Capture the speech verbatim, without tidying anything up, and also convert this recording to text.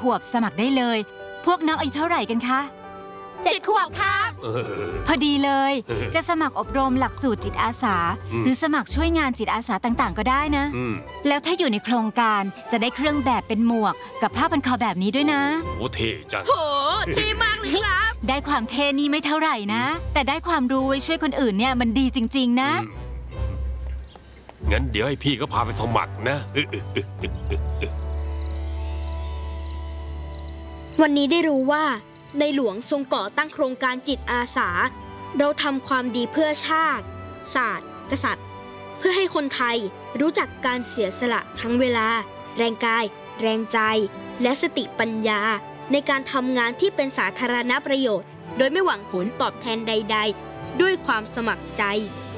ขวบสมัครได้เลยพวกน้องอายุเท่าไหร่กันคะเจ็ดขวบค่ะพอดีเลยจะสมัครอบรมหลักสูตรจิตอาสาหรือสมัครช่วยงานจิตอาสาต่างๆก็ได้นะแล้วถ้าอยู่ในโครงการจะได้เครื่องแบบเป็นหมวกกับผ้าพันคอแบบนี้ด้วยนะโอ้เท่จังโหเท่มากเลยครับได้ความเท่นี่ไม่เท่าไหร่นะแต่ได้ความรู้ไว้ช่วยคนอื่นเนี่ยมันดีจริงๆนะงั้นเดี๋ยวให้พี่ก็พาไปสมัครนะวันนี้ได้รู้ว่าในหลวงทรงก่อตั้งโครงการจิตอาสาเราทำความดีเพื่อชาติศาสตร์กษัตริย์เพื่อให้คนไทยรู้จักการเสียสละทั้งเวลาแรงกายแรงใจและสติปัญญาในการทำงานที่เป็นสาธารณประโยชน์โดยไม่หวังผลตอบแทนใดๆด้วยความสมัครใจ